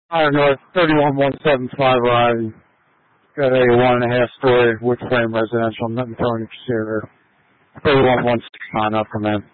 North, 31175 Ride. Got a 1.5-story wood frame residential, nothing throwing exterior. 31169 up from there.